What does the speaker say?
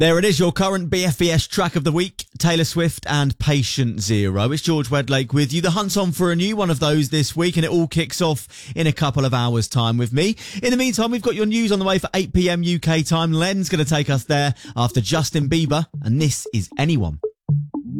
There it is, your current BFBS track of the week, Taylor Swift and Patient Zero. It's George Wedlake with you. The hunt's on for a new one of those this week, and it all kicks off in a couple of hours' time with me. In the meantime, we've got your news on the way for 8 p.m. UK time. Len's going to take us there after Justin Bieber, and this is Anyone.